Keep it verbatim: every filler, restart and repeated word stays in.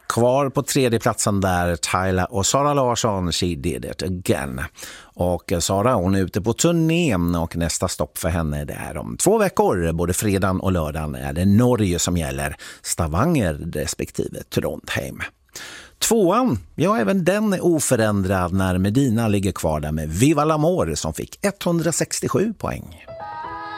Kvar på tredje platsen där Tyla och Sara Larsson, She Did It Again. Och Sara, hon är ute på turnén och nästa stopp för henne det är om två veckor. Både fredagen och lördagen är det Norge som gäller, Stavanger respektive Trondheim. Tvåan, ja även den är oförändrad när Medina ligger kvar där med Viva l'Amour som fick etthundrasextiosju poäng.